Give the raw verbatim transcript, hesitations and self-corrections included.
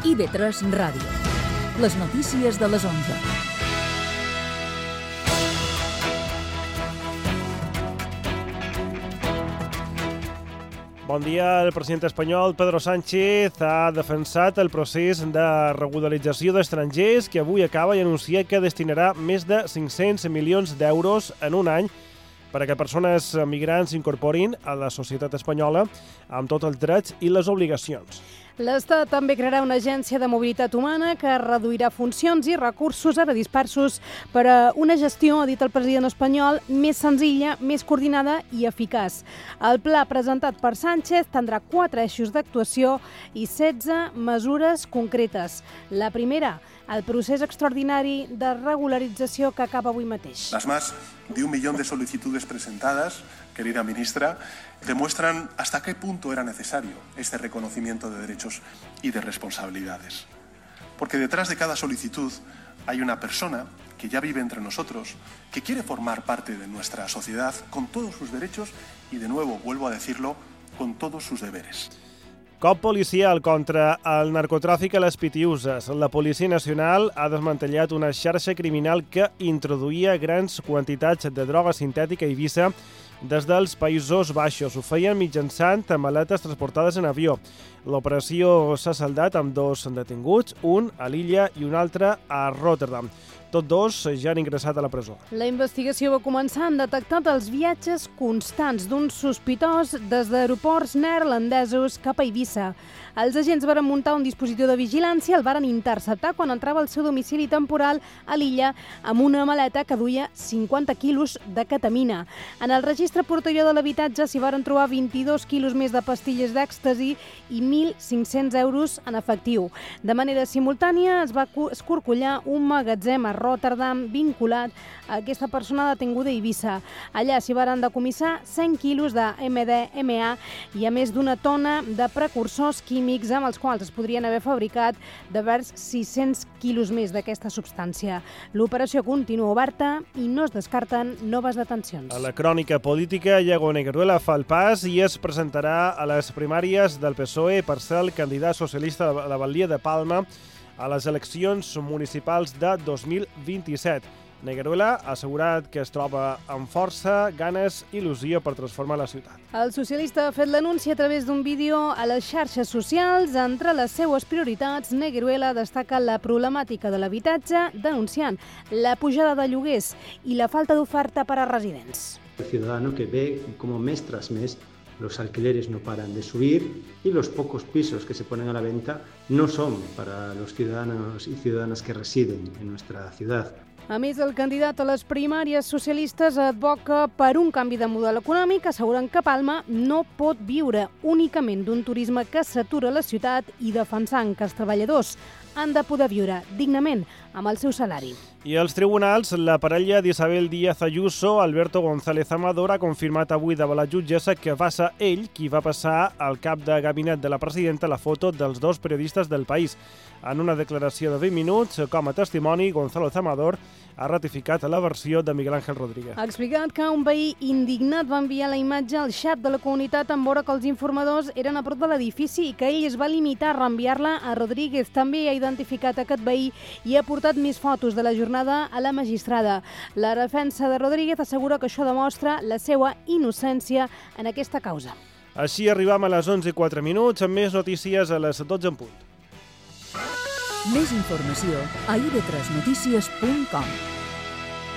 I B tres Ràdio. Les notícies de les onze. Bon dia. El president espanyol, Pedro Sánchez, ha defensat el procés de regularització d'estrangers que avui acaba i anuncia que destinarà més de cinc-cents milions d'euros en un any perquè persones migrants s'incorporin a la societat espanyola amb tots els drets i les obligacions. L'Estat també crearà una agència de mobilitat humana que reduirà funcions i recursos ara dispersos per a una gestió, ha dit el president espanyol, més senzilla, més coordinada i eficaç. El pla presentat per Sánchez tindrà quatre eixos d'actuació i setze mesures concretes. La primera, el procés extraordinari de regularització que acaba avui mateix. Las más de un millón de solicitudes presentadas, querida ministra, demuestran hasta qué punto era necesario este reconocimiento de derechos y de responsabilidades. Porque detrás de cada solicitud hay una persona que ya vive entre nosotros, que quiere formar parte de nuestra sociedad con todos sus derechos y, de nuevo, vuelvo a decirlo, con todos sus deberes. Cop policial contra el narcotràfic a les Pitiüses. La Policia Nacional ha desmantellat una xarxa criminal que introduïa grans quantitats de droga sintètica a Eivissa des dels Països Baixos. Ho feien mitjançant maletes transportades en avió. L'operació s'ha saldat amb dos detinguts, un a l'illa i un altre a Rotterdam. Tots dos ja han ingressat a la presó. La investigació va començar en detectat els viatges constants d'un sospitós des d'aeroports neerlandesos cap a Eivissa. Els agents varen muntar un dispositiu de vigilància i el varen interceptar quan entrava al seu domicili temporal a l'illa amb una maleta que duia cinquanta quilos de ketamina. En el registre portador de l'habitatge s'hi varen trobar vint-i-dos quilos més de pastilles d'èxtasi i mil cinc-cents euros en efectiu. De manera simultània es va escorcollar un magatzem a Rotterdam vinculat a aquesta persona detinguda a Eivissa. Allà s'hi varen decomissar cent quilos de eme de eme a i a més d'una tona de precursors químics amb els quals es podrien haver fabricat de vers sis-cents quilos més d'aquesta substància. L'operació continua oberta i no es descarten noves detencions. A la crònica política, Iago Negueruela fa el pas i es presentarà a les primàries del P S O E per ser el candidat socialista de la Batllia de Palma a les eleccions municipals de dos mil vint-i-set. Negueruela ha assegurat que es troba amb força, ganes i il·lusió per transformar la ciutat. El socialista ha fet l'anunci a través d'un vídeo a les xarxes socials. Entre les seues prioritats, Negueruela destaca la problemàtica de l'habitatge, denunciant la pujada de lloguers i la falta d'oferta per a residents. El ciudadano que ve como mes tras mes los alquileres no paran de subir y los pocos pisos que se ponen a la venta no son para los ciudadanos y ciudadanas que residen en nuestra ciudad. A més, el candidat a les primàries socialistes advoca per un canvi de model econòmic, assegurant que Palma no pot viure únicament d'un turisme que satura la ciutat i defensant que els treballadors han de poder viure dignament amb el seu salari. I als tribunals, la parella d'Isabel Díaz Ayuso, Alberto González Amador, ha confirmat avui davant la jutgessa que va ser ell qui va passar al cap de gabinet de la presidenta la foto dels dos periodistes del País. En una declaració de vint minuts, com a testimoni, González Amador ha ratificat la versió de Miguel Ángel Rodríguez. Ha explicat que un veí indignat va enviar la imatge al xat de la comunitat en veure que els informadors eren a prop de l'edifici i que ell es va limitar a reenviar-la a Rodríguez. També ha identificat aquest veí i ha portat més fotos de la jornada a la magistrada. La defensa de Rodríguez assegura que això demostra la seva innocència en aquesta causa. Així arribam a les onze i quatre minuts amb més notícies a les dotze en punt. Més informació a i be tres notícies punt com.